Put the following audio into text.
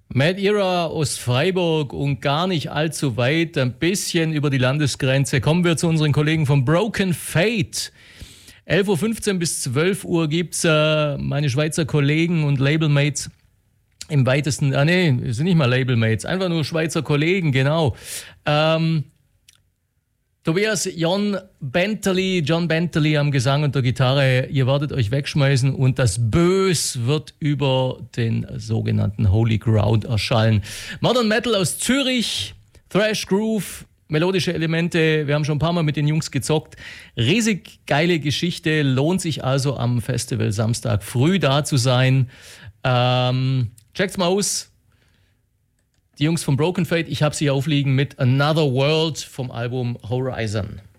Mad Era aus Freiburg und gar nicht allzu weit, ein bisschen über die Landesgrenze. Kommen wir zu unseren Kollegen von Broken Fate. 11.15 Uhr bis 12 Uhr gibt es meine Schweizer Kollegen und Labelmates im weitesten, sind nicht mal Labelmates, einfach nur Schweizer Kollegen, genau. Tobias, John Bentley am Gesang und der Gitarre, ihr werdet euch wegschmeißen und das Bös wird über den sogenannten Holy Ground erschallen. Modern Metal aus Zürich, Thrash Groove, melodische Elemente, wir haben schon ein paar Mal mit den Jungs gezockt. Riesig geile Geschichte, lohnt sich also am Festival Samstag früh da zu sein. Checkt's mal aus. Die Jungs von Broken Fate, ich habe sie aufliegen mit Another World vom Album Horizon.